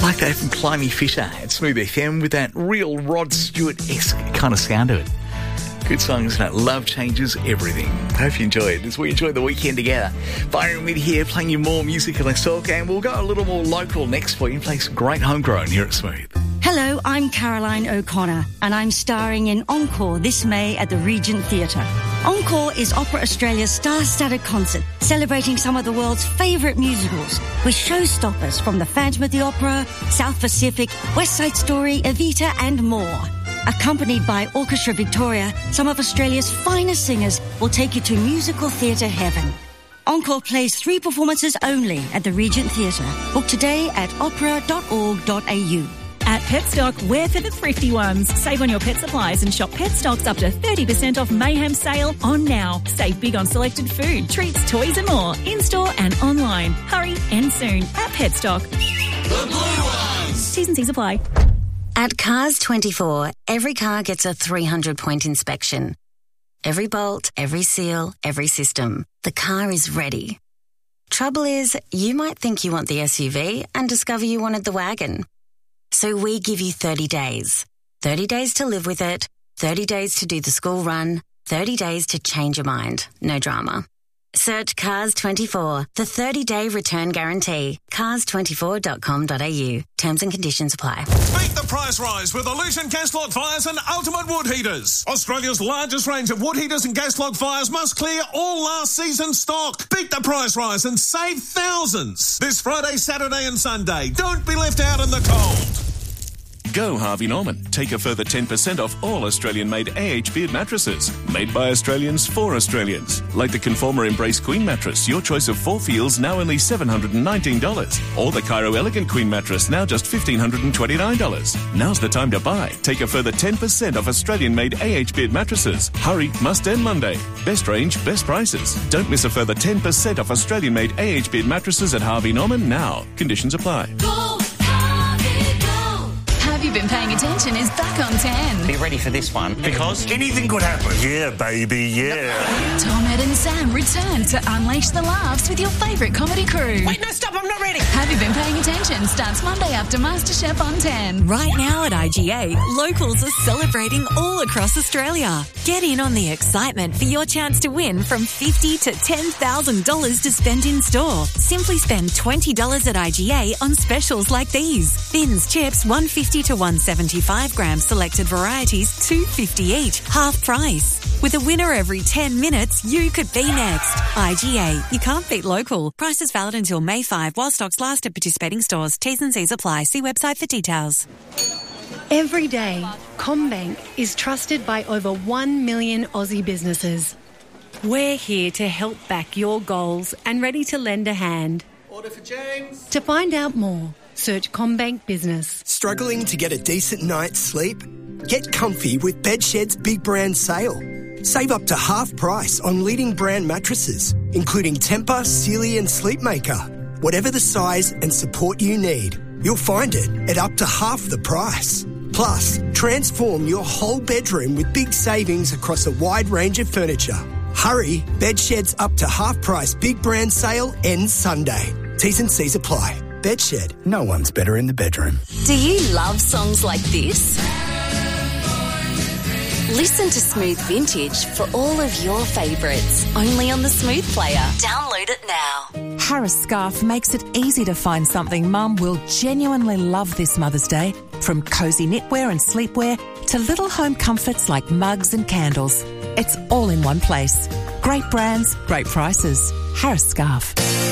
like that from Climby Fisher at Smooth FM with that real Rod Stewart-esque kind of sound to it. Good song, isn't it? Love changes everything. Hope you enjoy it as we enjoy the weekend together. Byron Mid here, playing you more music and less talk, and we'll go a little more local next for you and play some great homegrown here at Smooth. Hello, I'm Caroline O'Connor, and I'm starring in Encore this May at the Regent Theatre. Encore is Opera Australia's star-studded concert, celebrating some of the world's favourite musicals, with showstoppers from The Phantom of the Opera, South Pacific, West Side Story, Evita and more. Accompanied by Orchestra Victoria, some of Australia's finest singers will take you to musical theatre heaven. Encore plays 3 performances only at the Regent Theatre. Book today at opera.org.au. At Petstock, we're for the thrifty ones. Save on your pet supplies and shop Petstock's up to 30% off Mayhem sale on now. Save big on selected food, treats, toys and more, in-store and online. Hurry, end soon at Petstock. The blue ones! T's and C's apply. At Cars 24, every car gets a 300-point inspection. Every bolt, every seal, every system. The car is ready. Trouble is, you might think you want the SUV and discover you wanted the wagon. So we give you 30 days. 30 days to live with it, 30 days to do the school run, 30 days to change your mind. No drama. Search Cars 24, the 30-day return guarantee. Cars24.com.au. Terms and conditions apply. Beat the price rise with Illusion gas log fires and ultimate wood heaters. Australia's largest range of wood heaters and gas log fires must clear all last season stock. Beat the price rise and save thousands. This Friday, Saturday and Sunday. Don't be left out in the cold. Go Harvey Norman. Take a further 10% off all Australian-made AH Beard mattresses. Made by Australians for Australians. Like the Conformer Embrace Queen mattress, your choice of 4 feels, now only $719. Or the Cairo Elegant Queen mattress, now just $1,529. Now's the time to buy. Take a further 10% off Australian-made AH Beard mattresses. Hurry, must end Monday. Best range, best prices. Don't miss a further 10% off Australian-made AH Beard mattresses at Harvey Norman now. Conditions apply. Have You Been Paying Attention is back on 10. Be ready for this one, because anything could happen. Yeah, baby, yeah. Tom, Ed and Sam return to unleash the laughs with your favourite comedy crew. Wait, no, stop, I'm not ready. Have You Been Paying Attention starts Monday after MasterChef on 10. Right now at IGA, locals are celebrating all across Australia. Get in on the excitement for your chance to win from $50,000 to $10,000 to spend in store. Simply spend $20 at IGA on specials like these. Thins chips, $1.50 to $1.75 grams, selected varieties, $2.50 each, half price. With a winner every 10 minutes, you could be next. IGA, you can't beat local. Prices valid until May 5 while stocks last at participating stores. T's and C's apply. See website for details. Every day, CommBank is trusted by over 1 million Aussie businesses. We're here to help back your goals and ready to lend a hand. Order for James. To find out more, search CommBank Business. Struggling to get a decent night's sleep? Get comfy with Bedshed's big brand sale. Save up to half price on leading brand mattresses, including Tempur, Sealy and Sleepmaker. Whatever the size and support you need, you'll find it at up to half the price. Plus, transform your whole bedroom with big savings across a wide range of furniture. Hurry, Bedshed's up to half price big brand sale ends Sunday. T's and C's apply. Bedshed, no one's better in the bedroom. Do you love songs like this? Listen to Smooth Vintage for all of your favourites. Only on the Smooth Player. Download it now. Harris Scarf makes it easy to find something Mum will genuinely love this Mother's Day. From cosy knitwear and sleepwear to little home comforts like mugs and candles. It's all in one place. Great brands, great prices. Harris Scarf.